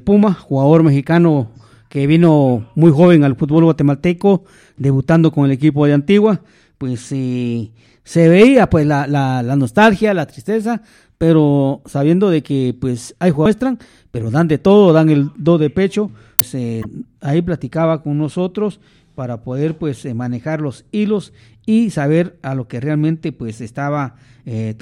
Puma, jugador mexicano que vino muy joven al fútbol guatemalteco, debutando con el equipo de Antigua, pues se veía pues la nostalgia, la tristeza, pero sabiendo de que pues hay jugadores que muestran, pero dan de todo, dan el do de pecho. Pues, ahí platicaba con nosotros para poder pues manejar los hilos y saber a lo que realmente pues estaba